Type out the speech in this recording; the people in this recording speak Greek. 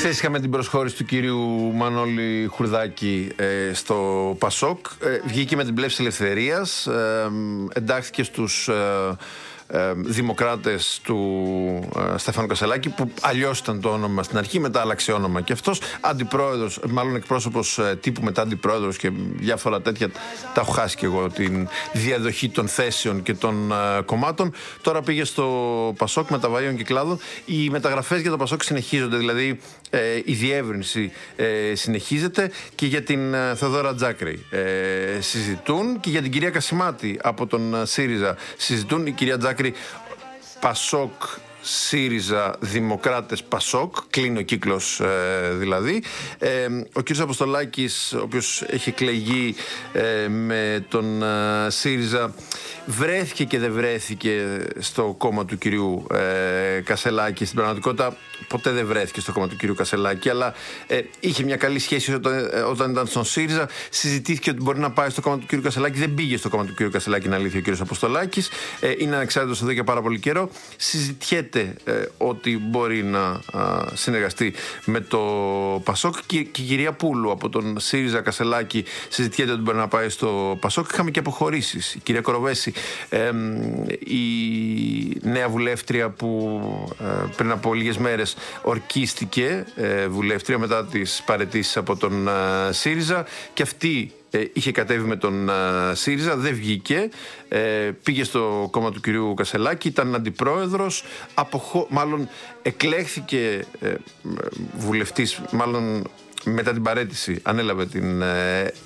Χθες είχαμε την προσχώρηση του κυρίου Μανώλη Χουρδάκη στο ΠΑΣΟΚ. Βγήκε με την πλεύση ελευθερίας, εντάχθηκε στους δημοκράτες του Στέφανου Κασελάκη, που αλλιώς ήταν το όνομα στην αρχή, μετά άλλαξε όνομα και αυτός. Αντιπρόεδρος, μάλλον εκπρόσωπος τύπου, μετά αντιπρόεδρος και διάφορα τέτοια. Τα έχω χάσει και εγώ την διαδοχή των θέσεων και των κομμάτων. Τώρα πήγε στο ΠΑΣΟΚ μεταβαίων κυκλάδων. Οι μεταγραφές για το ΠΑΣΟΚ συνεχίζονται, δηλαδή η διεύρυνση συνεχίζεται, και για την Θεοδόρα Τζάκρη συζητούν, και για την κυρία Κασιμάτη από τον ΣΥΡΙΖΑ συζητούν. Η κυρία Τζάκρη, ΠΑΣΟΚ, ΣΥΡΙΖΑ, Δημοκράτες, ΠΑΣΟΚ, κλείνει ο κύκλος δηλαδή. Ο κύριος Αποστολάκης, ο οποίος έχει εκλεγεί με τον ΣΥΡΙΖΑ, βρέθηκε και δεν βρέθηκε στο κόμμα του κυρίου Κασελάκη. Στην πραγματικότητα ποτέ δεν βρέθηκε στο κόμμα του κυρίου Κασελάκη, αλλά είχε μια καλή σχέση όταν ήταν στον ΣΥΡΙΖΑ. Συζητήθηκε ότι μπορεί να πάει στο κόμμα του κυρίου Κασελάκη. Δεν πήγε στο κόμμα του κυρίου Κασελάκη, είναι αλήθεια, ο κύριος Αποστολάκης. Είναι ανεξάρτητος εδώ και πάρα πολύ καιρό. Συζητιέται ότι μπορεί να συνεργαστεί με το ΠΑΣΟΚ, και η κυρία Πούλου από τον ΣΥΡΙΖΑ Κασελάκη συζητιέται ότι μπορεί να πάει στο ΠΑΣΟΚ. Είχαμε και αποχωρήσεις. Η κυρία Κοροβέση, η νέα βουλεύτρια που πριν από λίγες μέρες ορκίστηκε βουλεύτρια μετά τις παραιτήσεις από τον ΣΥΡΙΖΑ, και αυτή είχε κατέβει με τον ΣΥΡΙΖΑ, δεν βγήκε, πήγε στο κόμμα του κυρίου Κασελάκη, ήταν αντιπρόεδρος, μάλλον εκλέχθηκε βουλευτής, μάλλον μετά την παραίτηση ανέλαβε την